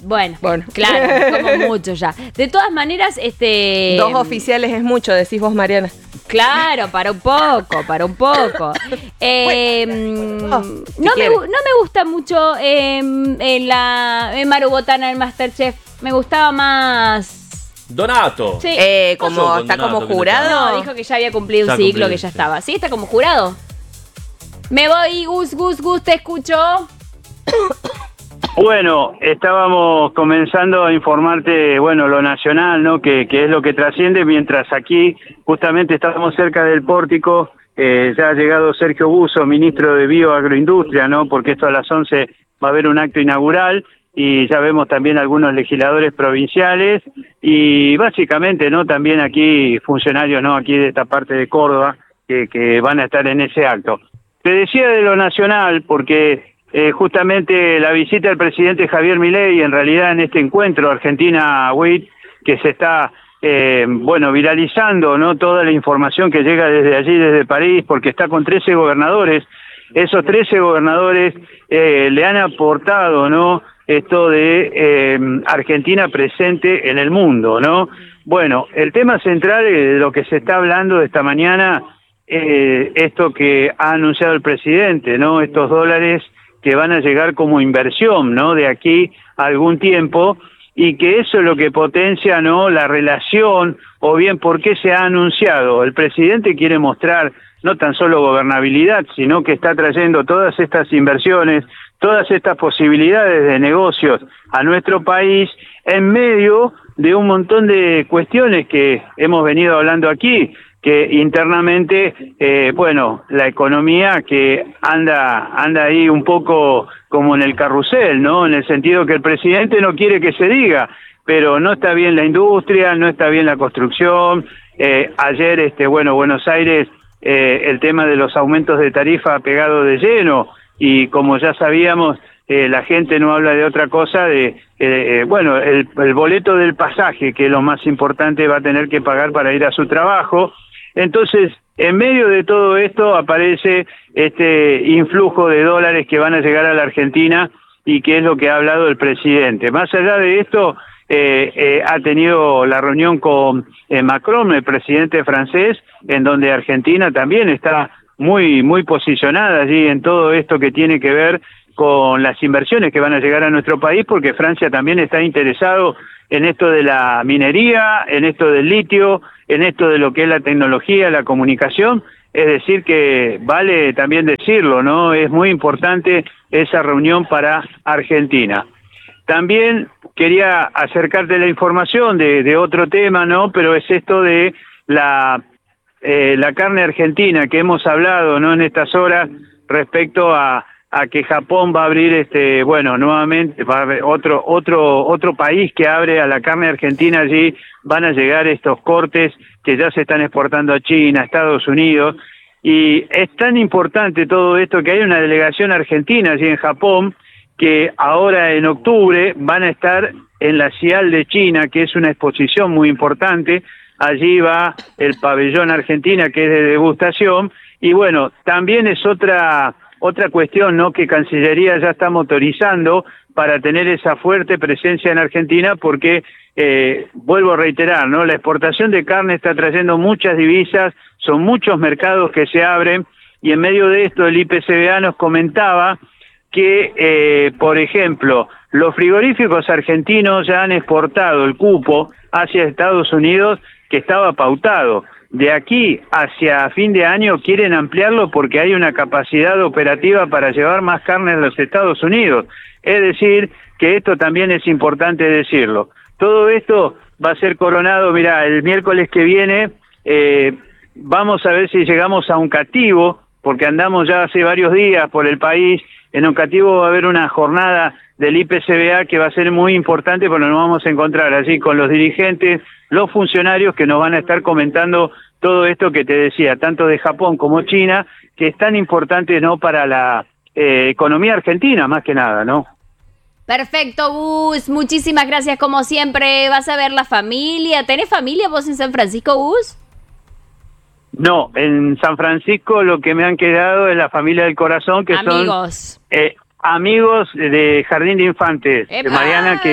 Bueno, Bueno. claro, como mucho ya. De todas maneras, 2 oficiales es mucho, decís vos, Mariana. Claro, para un poco. No me gusta mucho Maru Botana en Masterchef. Me gustaba más. Donato. Sí. Como Pasó con está Donato, como que jurado. No, dijo que ya había cumplido Ya un ciclo, cumplido, que ya sí. estaba. ¿Sí? ¿Está como jurado? Me voy, Gus, te escucho. Bueno, estábamos comenzando a informarte, bueno, lo nacional, ¿no? Que es lo que trasciende, mientras aquí justamente estamos cerca del pórtico, ya ha llegado Sergio Busso, ministro de Bioagroindustria, ¿no? Porque esto a las 11 va a haber un acto inaugural y ya vemos también algunos legisladores provinciales y básicamente, ¿no? También aquí funcionarios, ¿no? Aquí de esta parte de Córdoba que van a estar en ese acto. Te decía de lo nacional porque justamente la visita del presidente Javier Milei, en realidad en este encuentro Argentina-WIT, que se está, viralizando, ¿no? Toda la información que llega desde allí, desde París, porque está con 13 gobernadores. Esos 13 gobernadores le han aportado, ¿no? Esto de Argentina presente en el mundo, ¿no? Bueno, el tema central de lo que se está hablando esta mañana, esto que ha anunciado el presidente, ¿no? Estos dólares que van a llegar como inversión, ¿no? De aquí a algún tiempo, y que eso es lo que potencia, ¿no? La relación, o bien por qué se ha anunciado. El presidente quiere mostrar no tan solo gobernabilidad, sino que está trayendo todas estas inversiones, todas estas posibilidades de negocios a nuestro país en medio de un montón de cuestiones que hemos venido hablando aquí, que internamente, la economía que anda ahí un poco como en el carrusel, ¿no? En el sentido que el presidente no quiere que se diga, pero no está bien la industria, no está bien la construcción. Ayer, Buenos Aires, el tema de los aumentos de tarifa ha pegado de lleno, y como ya sabíamos, la gente no habla de otra cosa, el boleto del pasaje, que es lo más importante, va a tener que pagar para ir a su trabajo. Entonces, en medio de todo esto aparece este influjo de dólares que van a llegar a la Argentina, y que es lo que ha hablado el presidente. Más allá de esto, ha tenido la reunión con Macron, el presidente francés, en donde Argentina también está muy, muy posicionada allí en todo esto que tiene que ver con las inversiones que van a llegar a nuestro país, porque Francia también está interesado en esto de la minería, en esto del litio, en esto de lo que es la tecnología, la comunicación. Es decir, que vale también decirlo, ¿no? Es muy importante esa reunión para Argentina. También quería acercarte la información de otro tema, ¿no? Pero es esto de la carne argentina que hemos hablado, ¿no? En estas horas, respecto a que Japón va a abrir, nuevamente va a haber otro país que abre a la carne argentina. Allí van a llegar estos cortes que ya se están exportando a China, a Estados Unidos, y es tan importante todo esto que hay una delegación argentina allí en Japón, que ahora en octubre van a estar en la CIAL de China, que es una exposición muy importante. Allí va el pabellón Argentina, que es de degustación, y bueno, también es otra cuestión, ¿no? Que Cancillería ya está motorizando para tener esa fuerte presencia en Argentina, porque vuelvo a reiterar, ¿no? La exportación de carne está trayendo muchas divisas, son muchos mercados que se abren, y en medio de esto el IPCBA nos comentaba que, por ejemplo, los frigoríficos argentinos ya han exportado el cupo hacia Estados Unidos, que estaba pautado. De aquí hacia fin de año quieren ampliarlo porque hay una capacidad operativa para llevar más carne a los Estados Unidos. Es decir, que esto también es importante decirlo. Todo esto va a ser coronado, mirá, el miércoles que viene, vamos a ver si llegamos a Uncativo, porque andamos ya hace varios días por el país. En Uncativo va a haber una jornada del IPCBA que va a ser muy importante, porque nos vamos a encontrar allí con los dirigentes, los funcionarios, que nos van a estar comentando todo esto que te decía, tanto de Japón como China, que es tan importante, ¿no? Para la economía argentina, más que nada, ¿no? Perfecto, Gus. Muchísimas gracias, como siempre. ¿Vas a ver la familia? ¿Tenés familia vos en San Francisco, Gus? No, en San Francisco lo que me han quedado es la familia del corazón, que amigos. son amigos de Jardín de Infantes, de ¡Epa! Mariana, que